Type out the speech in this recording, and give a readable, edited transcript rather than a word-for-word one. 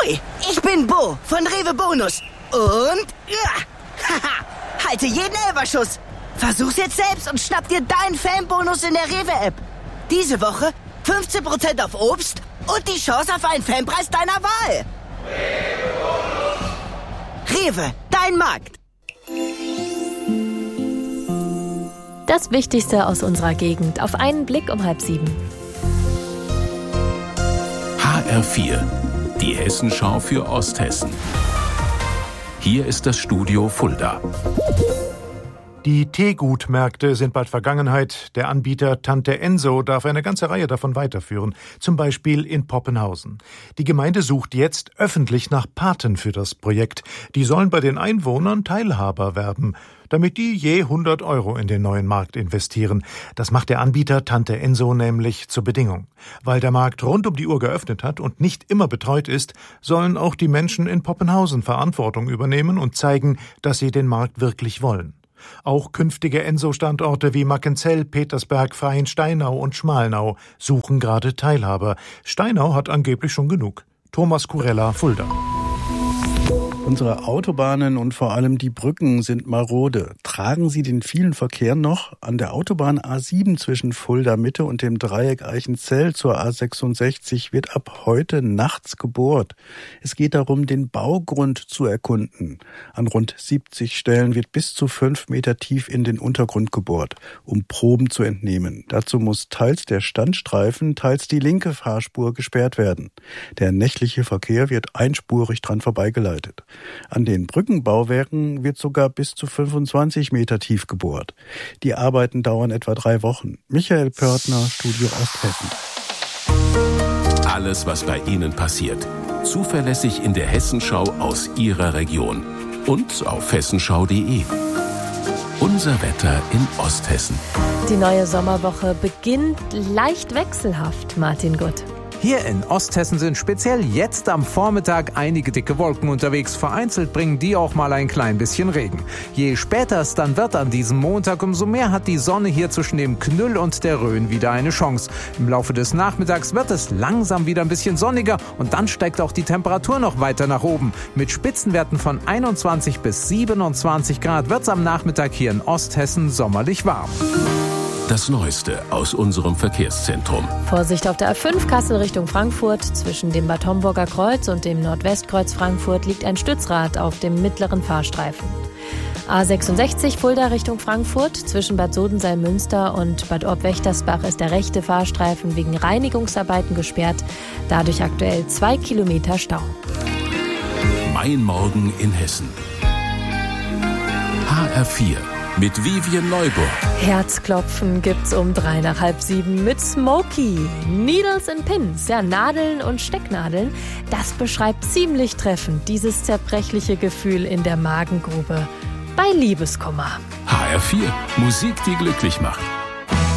Hui, ich bin Bo von Rewe Bonus. Und halte jeden Elferschuss. Versuch's jetzt selbst und schnapp dir deinen Fanbonus in der Rewe-App. Diese Woche 15% auf Obst und die Chance auf einen Fanpreis deiner Wahl. Rewe, dein Markt. Das Wichtigste aus unserer Gegend auf einen Blick um 6:30. HR4, die Hessenschau für Osthessen. Hier ist das Studio Fulda. Die Teegutmärkte sind bald Vergangenheit. Der Anbieter Tante Enso darf eine ganze Reihe davon weiterführen, zum Beispiel in Poppenhausen. Die Gemeinde sucht jetzt öffentlich nach Paten für das Projekt. Die sollen bei den Einwohnern Teilhaber werben, damit die je 100 € in den neuen Markt investieren. Das macht der Anbieter Tante Enso nämlich zur Bedingung. Weil der Markt rund um die Uhr geöffnet hat und nicht immer betreut ist, sollen auch die Menschen in Poppenhausen Verantwortung übernehmen und zeigen, dass sie den Markt wirklich wollen. Auch künftige Enso-Standorte wie Mackenzell, Petersberg, Freiensteinau und Schmalnau suchen gerade Teilhaber. Steinau hat angeblich schon genug. Thomas Kurella, Fulda. Unsere Autobahnen und vor allem die Brücken sind marode. Tragen sie den vielen Verkehr noch? An der Autobahn A7 zwischen Fulda Mitte und dem Dreieck Eichenzell zur A66 wird ab heute nachts gebohrt. Es geht darum, den Baugrund zu erkunden. An rund 70 Stellen wird bis zu 5 Meter tief in den Untergrund gebohrt, um Proben zu entnehmen. Dazu muss teils der Standstreifen, teils die linke Fahrspur gesperrt werden. Der nächtliche Verkehr wird einspurig dran vorbeigeleitet. An den Brückenbauwerken wird sogar bis zu 25 Meter tief gebohrt. Die Arbeiten dauern etwa 3 Wochen. Michael Pörtner, Studio Osthessen. Alles, was bei Ihnen passiert. Zuverlässig in der Hessenschau aus Ihrer Region. Und auf hessenschau.de. Unser Wetter in Osthessen. Die neue Sommerwoche beginnt leicht wechselhaft, Martin Gutt. Hier in Osthessen sind speziell jetzt am Vormittag einige dicke Wolken unterwegs. Vereinzelt bringen die auch mal ein klein bisschen Regen. Je später es dann wird an diesem Montag, umso mehr hat die Sonne hier zwischen dem Knüll und der Rhön wieder eine Chance. Im Laufe des Nachmittags wird es langsam wieder ein bisschen sonniger und dann steigt auch die Temperatur noch weiter nach oben. Mit Spitzenwerten von 21 bis 27 Grad wird es am Nachmittag hier in Osthessen sommerlich warm. Das Neueste aus unserem Verkehrszentrum. Vorsicht auf der A5 Kassel Richtung Frankfurt. Zwischen dem Bad Homburger Kreuz und dem Nordwestkreuz Frankfurt liegt ein Stützrad auf dem mittleren Fahrstreifen. A66 Fulda Richtung Frankfurt. Zwischen Bad Sodenseil-Münster und Bad Orb-Wächtersbach ist der rechte Fahrstreifen wegen Reinigungsarbeiten gesperrt. Dadurch aktuell 2 Kilometer Stau. Mein Morgen in Hessen. HR4. Mit Vivian Neuburg. Herzklopfen gibt's um 6:03 mit Smokey. Needles and Pins, ja, Nadeln und Stecknadeln. Das beschreibt ziemlich treffend dieses zerbrechliche Gefühl in der Magengrube bei Liebeskummer. HR4. Musik, die glücklich macht.